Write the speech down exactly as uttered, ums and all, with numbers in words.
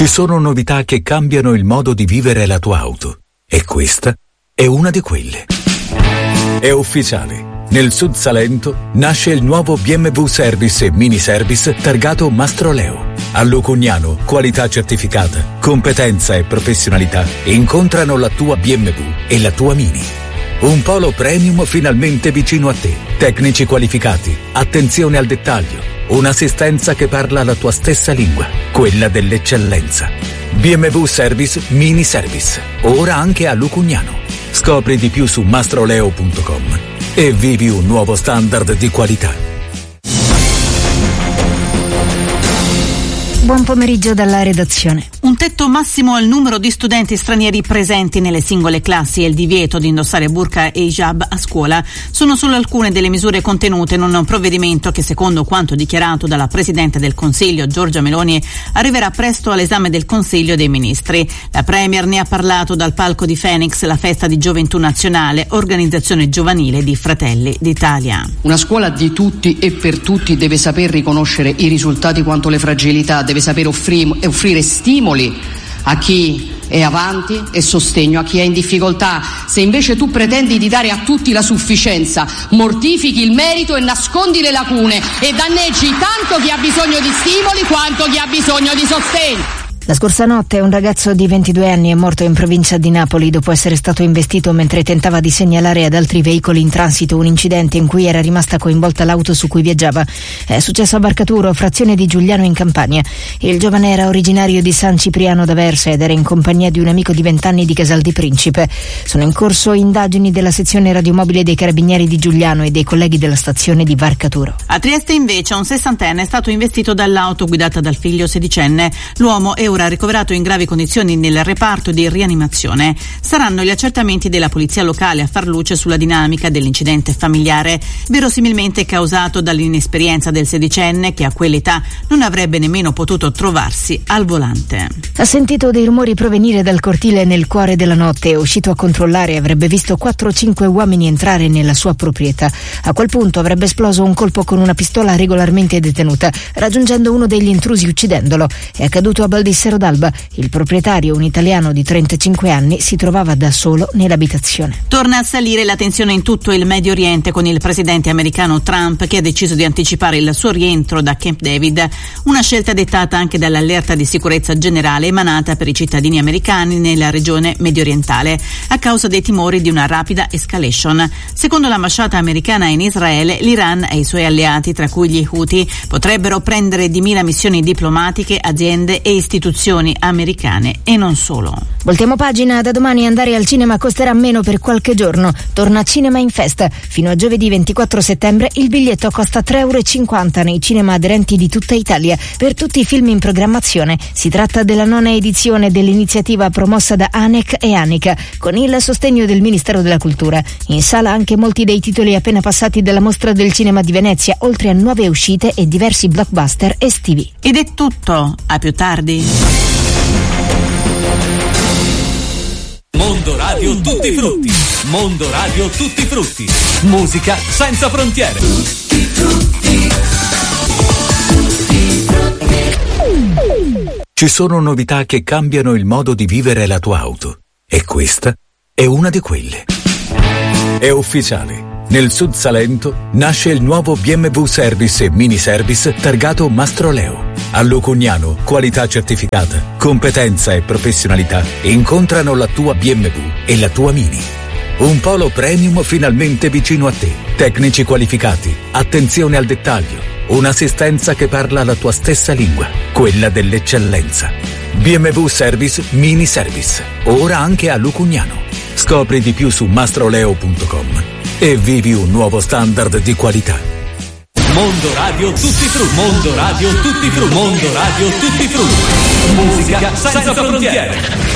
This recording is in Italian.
Ci sono novità che cambiano il modo di vivere la tua auto e questa è una di quelle. È ufficiale. Nel Sud Salento nasce il nuovo B M W Service e Mini Service targato Mastroleo. A Lucugnano, qualità certificata, competenza e professionalità incontrano la tua B M W e la tua Mini. Un polo premium finalmente vicino a te. Tecnici qualificati, attenzione al dettaglio, un'assistenza che parla la tua stessa lingua, quella dell'eccellenza. B M W Service Mini Service, ora anche a Lucugnano. Scopri di più su mastroleo punto com e vivi un nuovo standard di qualità. Buon pomeriggio dalla redazione. Un tetto massimo al numero di studenti stranieri presenti nelle singole classi e il divieto di indossare burqa e hijab a scuola sono solo alcune delle misure contenute in un provvedimento che, secondo quanto dichiarato dalla Presidente del Consiglio Giorgia Meloni, arriverà presto all'esame del Consiglio dei Ministri. La Premier ne ha parlato dal palco di Phoenix, la festa di Gioventù Nazionale, organizzazione giovanile di Fratelli d'Italia. Una scuola di tutti e per tutti deve saper riconoscere i risultati quanto le fragilità, deve sapere offrire, offrire stimoli a chi è avanti e sostegno a chi è in difficoltà. Se invece tu pretendi di dare a tutti la sufficienza, mortifichi il merito e nascondi le lacune e danneggi tanto chi ha bisogno di stimoli quanto chi ha bisogno di sostegno. La scorsa notte un ragazzo di ventidue anni è morto in provincia di Napoli dopo essere stato investito mentre tentava di segnalare ad altri veicoli in transito un incidente in cui era rimasta coinvolta l'auto su cui viaggiava. È successo a Barcaturo, frazione di Giugliano in Campania. Il giovane era originario di San Cipriano d'Aversa ed era in compagnia di un amico di vent'anni di Casal di Principe. Sono in corso indagini della sezione radiomobile dei Carabinieri di Giugliano e dei colleghi della stazione di Barcaturo. A Trieste invece un sessantenne è stato investito dall'auto guidata dal figlio sedicenne. L'uomo è ora ricoverato in gravi condizioni nel reparto di rianimazione. Saranno gli accertamenti della polizia locale a far luce sulla dinamica dell'incidente familiare, verosimilmente causato dall'inesperienza del sedicenne che a quell'età non avrebbe nemmeno potuto trovarsi al volante. Ha sentito dei rumori provenire dal cortile nel cuore della notte, è uscito a controllare e avrebbe visto quattro o cinque uomini entrare nella sua proprietà. A quel punto avrebbe esploso un colpo con una pistola regolarmente detenuta, raggiungendo uno degli intrusi uccidendolo. È accaduto a Baldissero d'Alba. Il proprietario, un italiano di trentacinque anni, si trovava da solo nell'abitazione. Torna a salire la tensione in tutto il Medio Oriente con il presidente americano Trump che ha deciso di anticipare il suo rientro da Camp David, una scelta dettata anche dall'allerta di sicurezza generale emanata per i cittadini americani nella regione mediorientale a causa dei timori di una rapida escalation. Secondo l'ambasciata americana in Israele, l'Iran e i suoi alleati, tra cui gli Houthi, potrebbero prendere di mira missioni diplomatiche, aziende e istituzioni americane e non solo. Voltiamo pagina. Da domani andare al cinema costerà meno per qualche giorno. Torna Cinema in Festa. Fino a giovedì ventiquattro settembre il biglietto costa tre euro e cinquanta nei cinema aderenti di tutta Italia per tutti i film in programmazione. Si tratta della nona edizione dell'iniziativa promossa da ANEC e ANICA con il sostegno del Ministero della Cultura. In sala anche molti dei titoli appena passati dalla Mostra del Cinema di Venezia, oltre a nuove uscite e diversi blockbuster estivi. Ed è tutto. A più tardi. Mondo Radio Tutti Frutti. Mondo Radio Tutti Frutti. Musica senza frontiere. Tutti Frutti. Ci sono novità che cambiano il modo di vivere la tua auto e questa è una di quelle. È ufficiale. Nel Sud Salento nasce il nuovo B M W Service e Mini Service targato Mastroleo. A Lucugnano, qualità certificata, competenza e professionalità incontrano la tua B M W e la tua Mini. Un polo premium finalmente vicino a te. Tecnici qualificati, attenzione al dettaglio, un'assistenza che parla la tua stessa lingua, quella dell'eccellenza. B M W Service Mini Service, ora anche a Lucugnano. Scopri di più su mastroleo punto com e vivi un nuovo standard di qualità. Mondo Radio Tutti Frutti. Mondo Radio Tutti Frutti. Mondo Radio Tutti Frutti. Musica senza frontiere.